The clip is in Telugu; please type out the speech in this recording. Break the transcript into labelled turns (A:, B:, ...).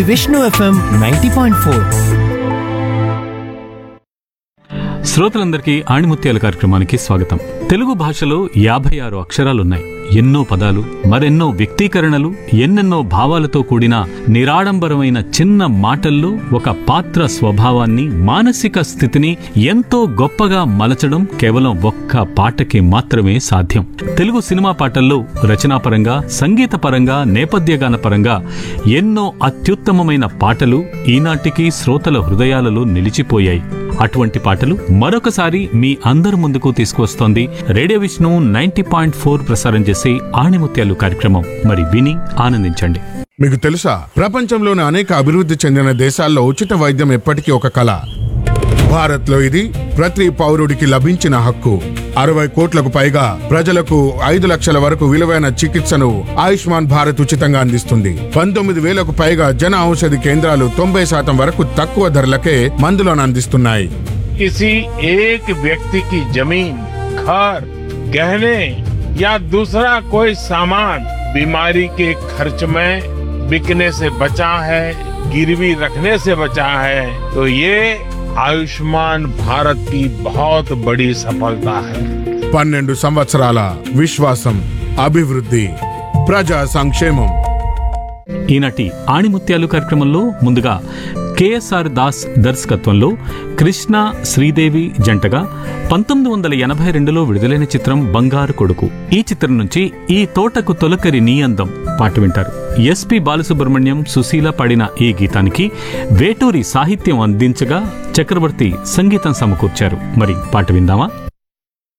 A: విష్ణు ఎఫ్ఎం 90.4.
B: శ్రోతలందరికీ ఆణిముత్యాల కార్యక్రమానికి స్వాగతం. తెలుగు భాషలో 56 అక్షరాలున్నాయి. ఎన్నో పదాలు, మరెన్నో వ్యక్తీకరణలు, ఎన్నెన్నో భావాలతో కూడిన నిరాడంబరమైన చిన్న మాటల్లో ఒక పాత్ర స్వభావాన్ని, మానసిక స్థితిని ఎంతో గొప్పగా మలచడం కేవలం ఒక్క పాటకి మాత్రమే సాధ్యం. తెలుగు సినిమా పాటల్లో రచనాపరంగా, సంగీతపరంగా, నేపథ్యగాన పరంగా ఎన్నో అత్యుత్తమమైన పాటలు ఈనాటికి శ్రోతల హృదయాలలో నిలిచిపోయాయి. అటువంటి పాటలు మరొకసారి మీ అందరి ముందుకు తీసుకువస్తోంది రేడియో విష్ణు 90.4 ప్రసారం చేసే ఆణిముత్యాలు కార్యక్రమం. మరి విని ఆనందించండి.
C: మీకు తెలుసా, ప్రపంచంలోని అనేక అభివృద్ధి చెందిన దేశాల్లో ఉచిత వైద్యం ఎప్పటికీ ఒక కళ. భారత్లో ఇది ప్రతి పౌరుడికి లభించిన హక్కు. 60 కోట్లకు పైగా ప్రజలకు 5 లక్షల వరకు విలువైన చికిత్సను ఆయుష్మాన్ భారత్ ఉచితంగా అందిస్తుంది. 19,000కు పైగా జన ఔషధి కేంద్రాలు 90% వరకు తక్కువ ధరలకే మందులను అందిస్తున్నాయి.
D: किसी एक व्यक्ति की जमीन, घर, गहने या दूसरा कोई सामान बीमारी के खर्च में बिकने से बचा है, गिरवी रखने से बचा है, तो ये आयुष्मान भारत की बहुत बड़ी सफलता है.
C: 12 సంవత్సరాల విశ్వాసం, అభివృద్ధి, ప్రజా సంక్షేమం.
B: ఈనాటి ఆణిముత్యాలు కార్యక్రమంలో ముందుగా కేఎస్ఆర్ దాస్ దర్శకత్వంలో కృష్ణ శ్రీదేవి జంటగా 1982లో విడుదలైన చిత్రం బంగారు కొడుకు. ఈ చిత్రం నుంచి ఈ తోటకు తొలకరి నీ అందం పాట వింటారు. ఎస్పి బాలసుబ్రహ్మణ్యం, సుశీల పాడిన ఈ గీతానికి వేటూరి సాహిత్యం అందించగా చక్రవర్తి సంగీతం సమకూర్చారు. మరి పాట విందామా?